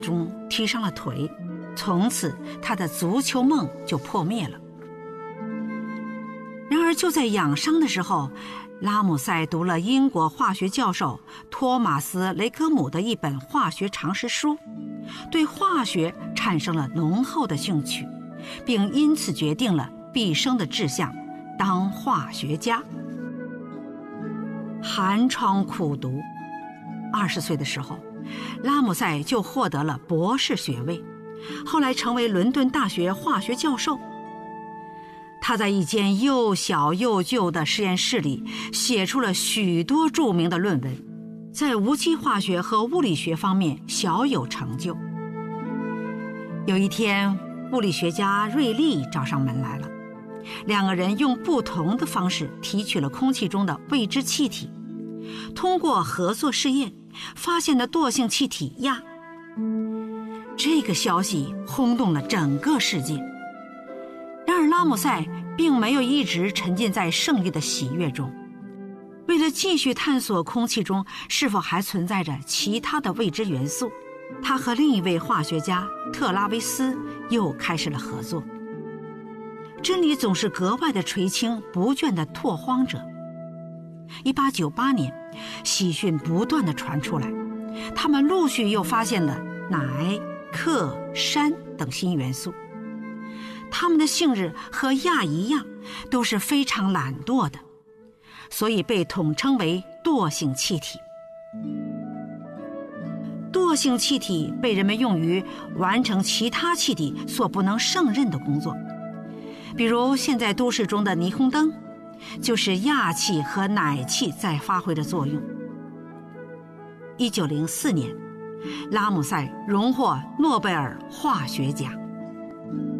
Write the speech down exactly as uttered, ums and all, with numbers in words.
中踢伤了腿，从此他的足球梦就破灭了。然而就在养伤的时候，拉姆塞读了英国化学教授托马斯·雷格姆的一本化学常识书，对化学产生了浓厚的兴趣，并因此决定了毕生的志向，当化学家。寒窗苦读，二十岁的时候，拉姆塞就获得了博士学位，后来成为伦敦大学化学教授。他在一间又小又旧的实验室里写出了许多著名的论文，在无机化学和物理学方面小有成就。有一天，物理学家瑞利找上门来了，两个人用不同的方式提取了空气中的未知气体，通过合作试验发现了惰性气体氩。这个消息轰动了整个世界。然而拉姆塞并没有一直沉浸在胜利的喜悦中，为了继续探索空气中是否还存在着其他的未知元素，他和另一位化学家特拉维斯又开始了合作。真理总是格外的垂青不倦的拓荒者。一八九八年，喜讯不断的传出来，他们陆续又发现了氖、氪、砷等新元素。它们的性质和氩一样，都是非常懒惰的，所以被统称为惰性气体。惰性气体被人们用于完成其他气体所不能胜任的工作，比如现在都市中的霓虹灯，就是氩气和氖气在发挥着作用。一九零四年，拉姆塞荣获诺贝尔化学奖。